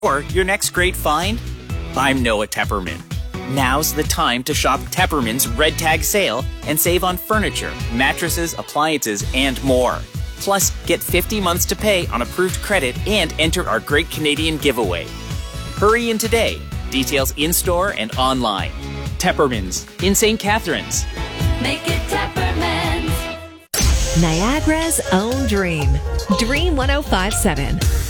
Or your next great find? I'm Noah Tepperman. Now's the time to shop Tepperman's Red Tag sale and save on furniture, mattresses, appliances, and more. Plus, get 50 months to pay on approved credit and enter our Great Canadian Giveaway. Hurry in today. Details in-store and online. Tepperman's in St. Catharines. Make it Tepperman's. Niagara's own Dream. Dream 105.7.